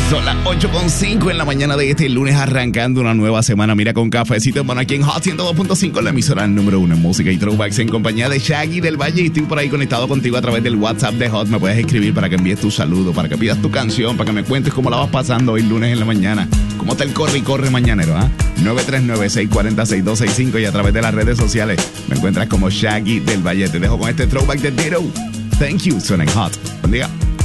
Son las 8:05 en la mañana de este lunes, arrancando una nueva semana. Mira, con cafecito en mano aquí en Hot 102.5, la emisora número 1 en música y throwbacks, en compañía de Shaggy del Valle. Y estoy por ahí conectado contigo a través del WhatsApp de Hot. Me puedes escribir para que envíes tu saludo, para que pidas tu canción, para que me cuentes cómo la vas pasando hoy lunes en la mañana. ¿Cómo está el corre y corre mañanero? 939-640-6265 y a través de las redes sociales me encuentras como Shaggy del Valle. Te dejo con este throwback de Ditto. Thank you, suena en Hot. Buen día.